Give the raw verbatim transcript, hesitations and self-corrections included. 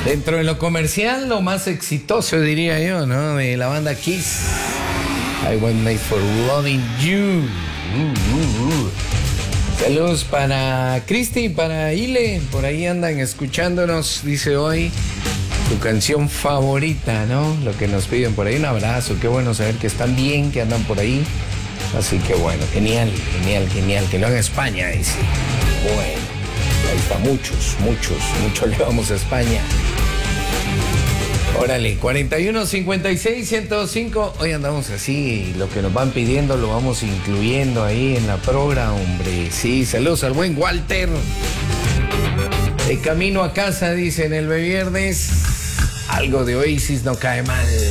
Dentro de lo comercial, lo más exitoso, diría yo, ¿no? De la banda Kiss. I was made for loving you. Uh, uh, uh. Saludos para Cristi y para Ile. Por ahí andan escuchándonos, dice hoy, tu canción favorita, ¿no? Lo que nos piden por ahí. Un abrazo. Qué bueno saber que están bien, que andan por ahí. Así que bueno, genial, genial, genial. Que lo haga España, dice. Bueno, ahí está, muchos, muchos, muchos le vamos a España. Órale, cuarenta y uno, cincuenta y seis, ciento cinco. Hoy andamos así, lo que nos van pidiendo lo vamos incluyendo ahí en la progra, hombre. Sí, saludos al buen Walter. De camino a casa, dicen el viernes. Algo de Oasis no cae mal.